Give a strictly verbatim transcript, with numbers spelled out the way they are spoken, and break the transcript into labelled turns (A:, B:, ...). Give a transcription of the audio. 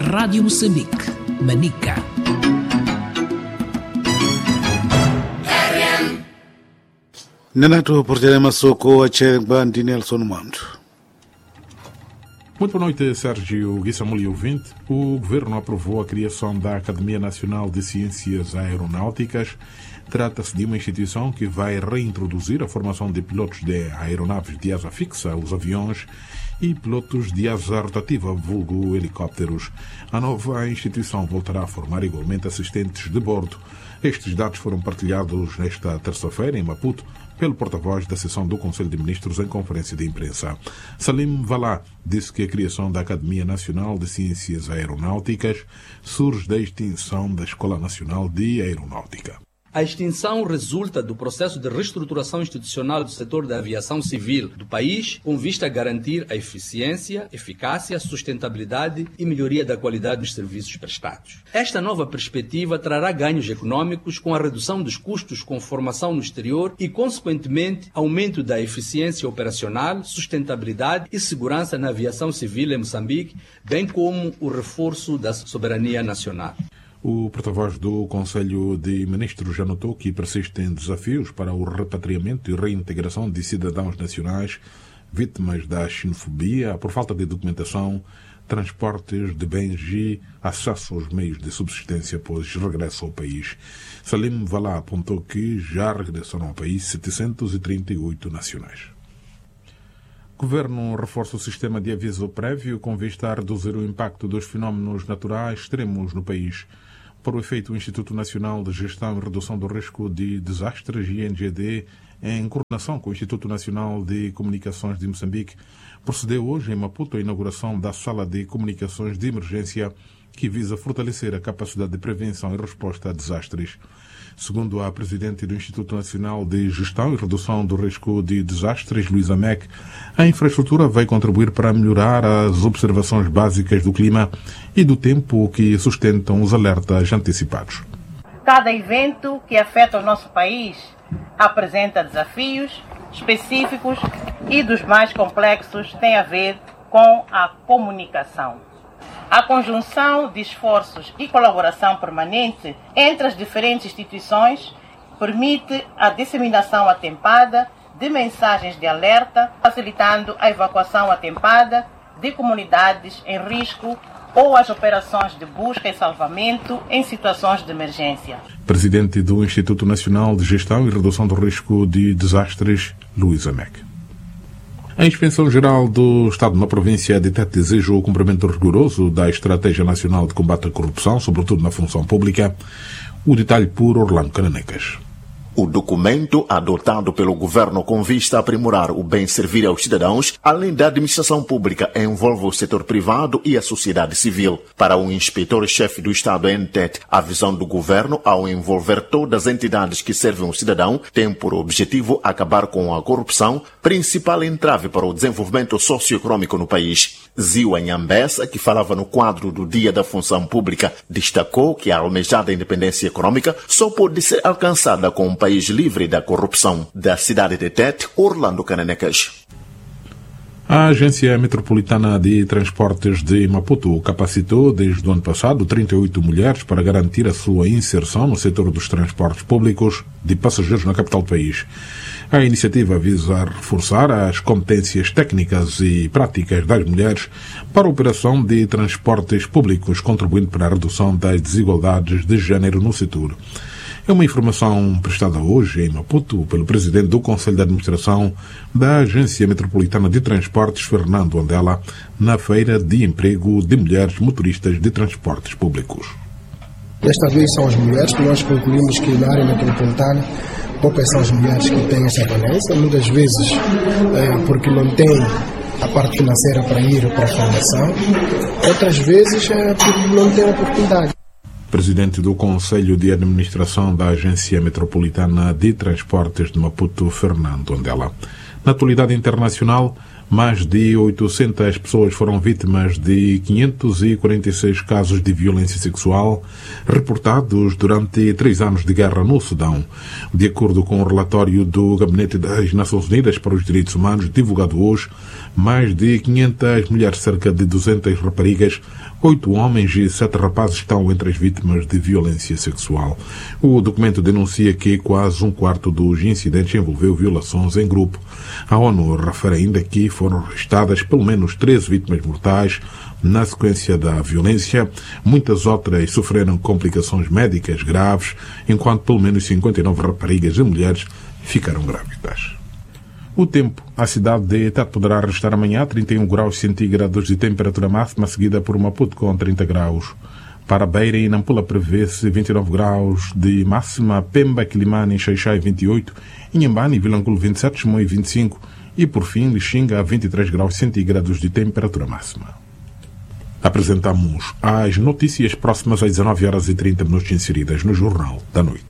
A: Rádio Moçambique, Manica.
B: Nenato Portelema Soko, a Chegban de Nelson Mando.
C: Muito boa noite, Sérgio Guissamuli ouvinte. O Governo aprovou a criação da Academia Nacional de Ciências Aeronáuticas. Trata-se de uma instituição que vai reintroduzir a formação de pilotos de aeronaves de asa fixa, os aviões, e pilotos de asa rotativa, vulgo helicópteros. A nova instituição voltará a formar igualmente assistentes de bordo. Estes dados foram partilhados nesta terça-feira em Maputo pelo porta-voz da sessão do Conselho de Ministros em conferência de imprensa. Salim Valá disse que a criação da Academia Nacional de Ciências Aeronáuticas surge da extinção da Escola Nacional de Aeronáutica.
D: A extinção resulta do processo de reestruturação institucional do setor da aviação civil do país, com vista a garantir a eficiência, eficácia, sustentabilidade e melhoria da qualidade dos serviços prestados. Esta nova perspectiva trará ganhos econômicos com a redução dos custos com formação no exterior e, consequentemente, aumento da eficiência operacional, sustentabilidade e segurança na aviação civil em Moçambique, bem como o reforço da soberania nacional.
C: O porta-voz do Conselho de Ministros já notou que persistem desafios para o repatriamento e reintegração de cidadãos nacionais vítimas da xenofobia por falta de documentação, transportes de bens e acesso aos meios de subsistência após regresso ao país. Salim Valá apontou que já regressaram ao país setecentos e trinta e oito nacionais. O Governo reforça o sistema de aviso prévio com vista a reduzir o impacto dos fenómenos naturais extremos no país. Por o efeito, o Instituto Nacional de Gestão e Redução do Risco de Desastres, I N G D, em coordenação com o Instituto Nacional de Comunicações de Moçambique, procedeu hoje em Maputo a inauguração da Sala de Comunicações de Emergência, que visa fortalecer a capacidade de prevenção e resposta a desastres. Segundo a presidente do Instituto Nacional de Gestão e Redução do Risco de Desastres, Luísa Meck, a infraestrutura vai contribuir para melhorar as observações básicas do clima e do tempo que sustentam os alertas antecipados.
E: Cada evento que afeta o nosso país apresenta desafios específicos e dos mais complexos tem a ver com a comunicação. A conjunção de esforços e colaboração permanente entre as diferentes instituições permite a disseminação atempada de mensagens de alerta, facilitando a evacuação atempada de comunidades em risco ou as operações de busca e salvamento em situações de emergência.
C: Presidente do Instituto Nacional de Gestão e Redução do Risco de Desastres, Luísa Meck. A Inspeção-Geral do Estado na província de Tete exige o cumprimento rigoroso da Estratégia Nacional de Combate à Corrupção, sobretudo na função pública. O detalhe por Orlando Cananecas.
F: O documento adotado pelo governo com vista a aprimorar o bem servir aos cidadãos, além da administração pública, envolve o setor privado e a sociedade civil. Para o inspetor-chefe do Estado em Tete, a visão do governo ao envolver todas as entidades que servem o cidadão tem por objetivo acabar com a corrupção, principal entrave para o desenvolvimento socioeconômico no país. Ziwa Nhambessa, que falava no quadro do Dia da Função Pública, destacou que a almejada independência econômica só pode ser alcançada com um país livre da corrupção. Da cidade de Tete, Orlando Cananecas.
C: A Agência Metropolitana de Transportes de Maputo capacitou desde o ano passado trinta e oito mulheres para garantir a sua inserção no setor dos transportes públicos de passageiros na capital do país. A iniciativa visa reforçar as competências técnicas e práticas das mulheres para a operação de transportes públicos, contribuindo para a redução das desigualdades de género no setor. É uma informação prestada hoje em Maputo pelo presidente do Conselho de Administração da Agência Metropolitana de Transportes, Fernando Andela, na Feira de Emprego de Mulheres Motoristas de Transportes Públicos.
G: Desta vez são as mulheres que nós concluímos que na área metropolitana poucas são as mulheres que têm essa valência, muitas vezes é, porque não têm a parte financeira para ir para a formação, outras vezes é porque não têm oportunidade.
C: Presidente do Conselho de Administração da Agência Metropolitana de Transportes de Maputo, Fernando Andela. Na atualidade internacional, mais de oitocentas pessoas foram vítimas de quinhentos e quarenta e seis casos de violência sexual reportados durante três anos de guerra no Sudão. De acordo com o relatório do Gabinete das Nações Unidas para os Direitos Humanos, divulgado hoje, mais de quinhentas mulheres, cerca de duzentas raparigas, oito homens e sete rapazes estão entre as vítimas de violência sexual. O documento denuncia que quase um quarto dos incidentes envolveu violações em grupo. A ONU refere ainda que foram registradas pelo menos treze vítimas mortais na sequência da violência. Muitas outras sofreram complicações médicas graves, enquanto pelo menos cinquenta e nove raparigas e mulheres ficaram grávidas. O tempo. A cidade de Tete poderá registrar amanhã trinta e um graus centígrados de temperatura máxima, seguida por Maputo com trinta graus. Para Beira e Nampula prevê-se vinte e nove graus de máxima, Pemba, Quilimane e Xaixai vinte e oito, Inhambane e Vilanculo vinte e sete, Chimoio vinte e cinco e, por fim, Lixinga vinte e três graus centígrados de temperatura máxima. Apresentamos as notícias próximas às dezenove horas e trinta minutos inseridas no Jornal da Noite.